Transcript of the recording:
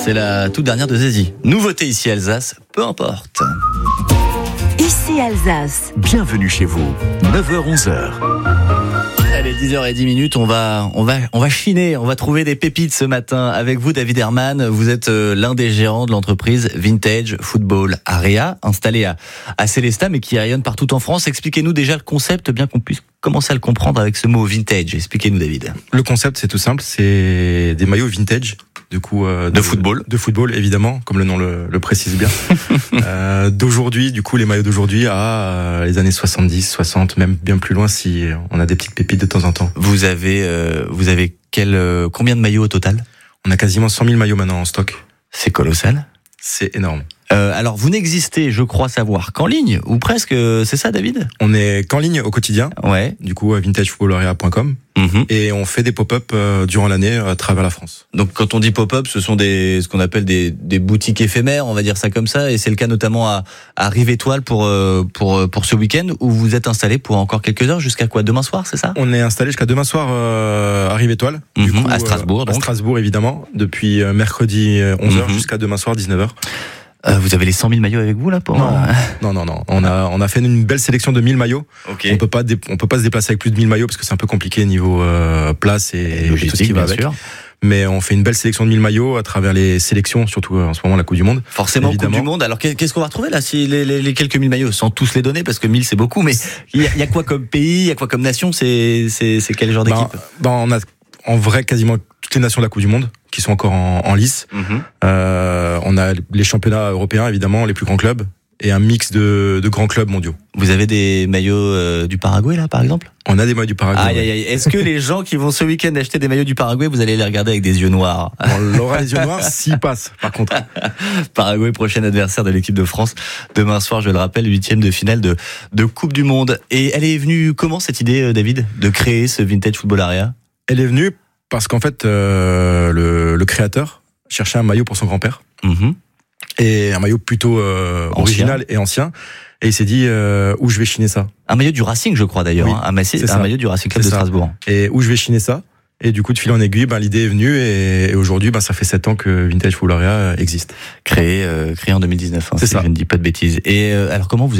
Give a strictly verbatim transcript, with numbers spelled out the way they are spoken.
c'est la toute dernière de Zazie. Nouveauté ici Alsace, peu importe. Ici Alsace. Bienvenue chez vous, neuf heures onze heures. Allez, dix heures dix, on va, on va, on va chiner, on va trouver des pépites ce matin avec vous, David Herman. Vous êtes l'un des gérants de l'entreprise Vintage Football Area, installée à, à Célestat, mais qui rayonne partout en France. Expliquez-nous déjà le concept, bien qu'on puisse commencer à le comprendre avec ce mot vintage. Expliquez-nous, David. Le concept, c'est tout simple, c'est des maillots vintage. Du coup, euh, de, de football, de football évidemment, comme le nom le, le précise bien. euh, d'aujourd'hui, du coup, les maillots d'aujourd'hui à euh, les années soixante-dix, soixante, même bien plus loin si on a des petites pépites de temps en temps. Vous avez, euh, vous avez quel, euh, combien de maillots au total ? On a quasiment cent mille maillots maintenant en stock. C'est colossal. C'est énorme. Euh, alors, vous n'existez, je crois savoir, qu'en ligne, ou presque, c'est ça, David ? On est qu'en ligne au quotidien. Ouais. Du coup, vintage football area point com. Mm-hmm. Et on fait des pop-up euh, durant l'année à travers la France. Donc, quand on dit pop-up, ce sont des, ce qu'on appelle des, des boutiques éphémères, on va dire ça comme ça. Et c'est le cas notamment à, à Rive-Étoile pour, euh, pour, pour ce week-end où vous êtes installé pour encore quelques heures, jusqu'à quoi ? Demain soir, c'est ça ? On est installé jusqu'à demain soir euh, à Rive-Étoile. Mm-hmm. Du coup, à Strasbourg, euh, donc. À Strasbourg, évidemment. Depuis euh, mercredi onze heures mm-hmm. jusqu'à demain soir dix-neuf heures. Euh, vous avez les cent mille maillots avec vous là pour non, non, non, non. On a, on a fait une belle sélection de mille maillots. Okay. On peut pas, dé... on peut pas se déplacer avec plus de mille maillots parce que c'est un peu compliqué niveau euh, place et, et logistique, tout ce qui va bien avec. Sûr. Mais on fait une belle sélection de mille maillots à travers les sélections, surtout en ce moment la Coupe du Monde. Forcément, évidemment. Coupe du Monde. Alors qu'est-ce qu'on va retrouver là si les, les, les quelques mille maillots, sans tous les donner parce que mille c'est beaucoup, mais il y, y a quoi comme pays, il y a quoi comme nation, c'est, c'est, c'est quel genre d'équipe ? Ben, ben on a en vrai quasiment toutes les nations de la Coupe du Monde qui sont encore en, en lice. Mm-hmm. Euh, on a les championnats européens évidemment, les plus grands clubs et un mix de, de grands clubs mondiaux. Vous avez des maillots euh, du Paraguay là par exemple ? On a des maillots du Paraguay. Aïe, aïe, aïe. Est-ce que les gens qui vont ce week-end acheter des maillots du Paraguay, vous allez les regarder avec des yeux noirs ? On aura les yeux noirs s'ils passent, par contre. Paraguay, prochain adversaire de l'équipe de France. Demain soir, je le rappelle, huitième de finale de, de Coupe du Monde. Et elle est venue comment cette idée, David, de créer ce Vintage Football Area ? Elle est venue parce qu'en fait, euh, le, le créateur cherchait un maillot pour son grand-père. Mmh. Et un maillot plutôt euh, original et ancien. Et il s'est dit, euh, où je vais chiner ça ? Un maillot du Racing, je crois d'ailleurs. Oui, hein, un, massi- un maillot du Racing Club de Strasbourg. Et où je vais chiner ça ? Et du coup, de fil en aiguille, ben, l'idée est venue. Et, et aujourd'hui, ben, ça fait sept ans que Vintage Football Area existe. Créé, euh, créé en deux mille dix-neuf, hein, c'est si ça. je ne dis pas de bêtises. Et euh, alors, comment vous